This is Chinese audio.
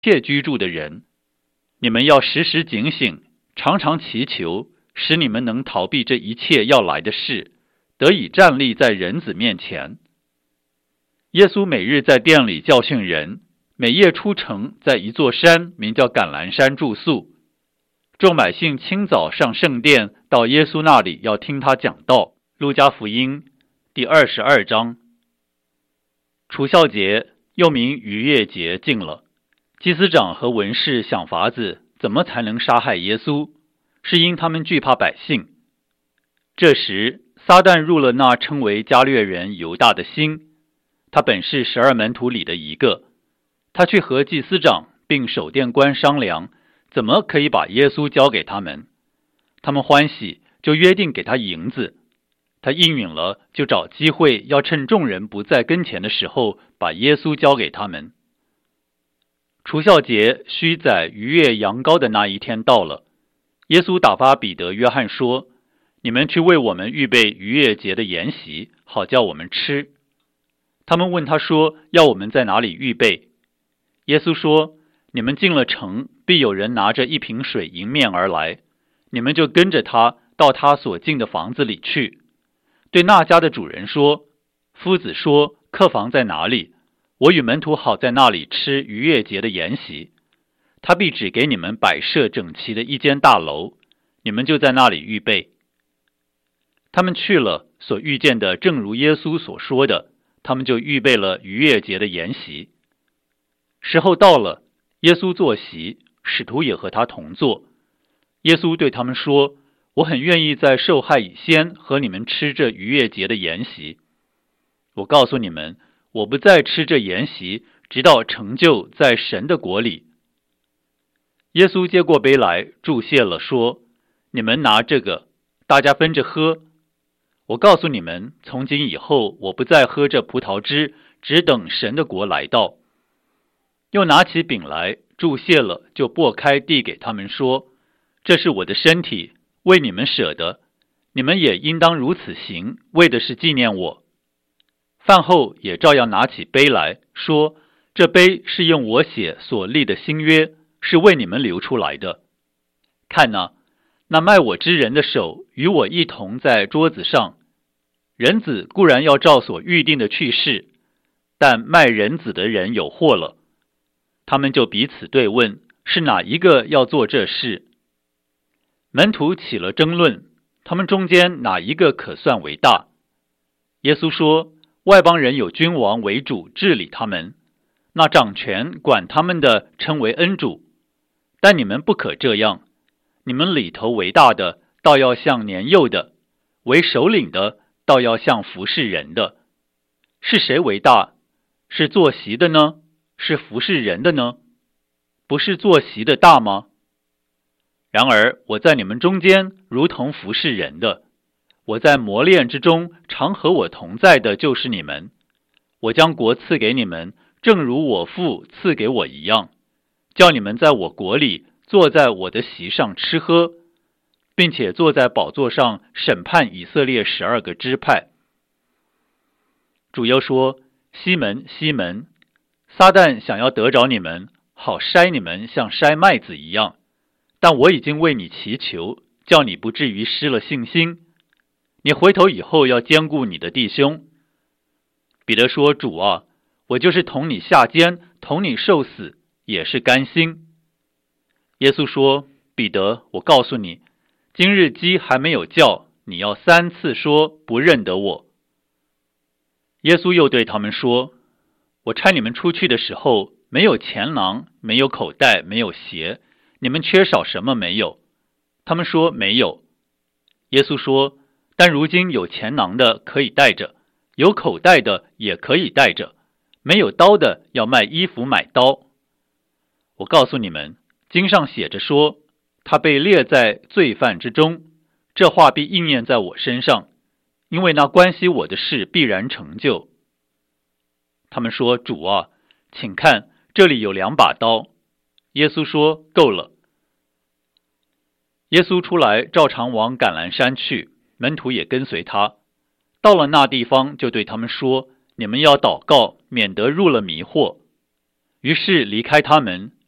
切居住的人，你们要时时警醒，常常祈求，使你们能逃避这一切要来的事，得以站立在人子面前。耶稣每日在殿里教训人，每夜出城，在一座山名叫橄榄山住宿。众百姓清早上圣殿，到耶稣那里要听他讲道。路加福音第22章。除酵节，又名逾越节，近了。祭司长和文士想法子，怎么才能杀害耶稣，是因他们惧怕百姓。这时，撒旦入了那称为加略人犹大的心，他本是12门徒里的一个。他去和祭司长并守殿官商量，怎么可以把耶稣交给他们。他们欢喜，就约定给他银子。他应允了，就找机会要趁众人不在跟前的时候，把耶稣交给他们。除酵节须宰逾越羊羔的那一天到了，耶稣打发彼得、约翰说：“你们去为我们预备逾越节的筵席，好叫我们吃。”他们问他说：“要我们在哪里预备？”耶稣说：“你们进了城，必有人拿着一瓶水迎面而来，你们就跟着他到他所进的房子里去。对那家的主人说：夫子说，客房在哪里？我与门徒好在那里吃逾越节的筵席。他必指给你们摆设整齐的一间大楼，你们就在那里预备。”他们去了，所遇见的正如耶稣所说的，他们就预备了逾越节的筵席。时候到了，耶稣坐席，使徒也和他同坐。耶稣对他们说：“我很愿意在受害以先和你们吃这逾越节的筵席。我告诉你们，我不再吃这筵席，直到成就在神的国里。”耶稣接过杯来，祝谢了，说：“你们拿这个，大家分着喝。我告诉你们，从今以后，我不再喝这葡萄汁，只等神的国来到。”又拿起饼来，祝谢了，就擘开递给他们说：“这是我的身体，为你们舍的，你们也应当如此行，为的是纪念我。”饭后也照样拿起杯来说：“这杯是用我血所立的新约，是为你们流出来的。看哪，那卖我之人的手与我一同在桌子上。人子固然要照所预定的去世，但卖人子的人有祸了。”他们就彼此对问，是哪一个要做这事？门徒起了争论，他们中间哪一个可算为大？耶稣说：“外邦人有君王为主治理他们，那掌权管他们的称为恩主。但你们不可这样，你们里头为大的，倒要像年幼的；为首领的，倒要像服侍人的。是谁为大？是坐席的呢？是服侍人的呢？不是坐席的大吗？然而我在你们中间如同服侍人的。我在磨练之中，常和我同在的就是你们。我将国赐给你们，正如我父赐给我一样，叫你们在我国里坐在我的席上吃喝，并且坐在宝座上审判以色列12个支派。”主又说：“西门，西门，撒旦想要得着你们，好筛你们像筛麦子一样，但我已经为你祈求，叫你不至于失了信心。你回头以后要兼顾你的弟兄。”彼得说：“主啊，我就是同你下监，同你受死，也是甘心。”耶稣说：“彼得，我告诉你，今日鸡还没有叫，你要3次说不认得我。”耶稣又对他们说：“我差你们出去的时候，没有钱囊，没有口袋，没有鞋，你们缺少什么没有？”他们说：“没有。”耶稣说：“但如今有钱囊的可以带着，有口袋的也可以带着，没有刀的要卖衣服买刀。我告诉你们，经上写着说，他被列在罪犯之中，这话必应验在我身上，因为那关系我的事必然成就。”他们说：“主啊，请看，这里有2把刀。”耶稣说：“够了。”耶稣出来，照常往橄榄山去，门徒也跟随他。到了那地方，就对他们说：“你们要祷告，免得入了迷惑。”于是离开他们，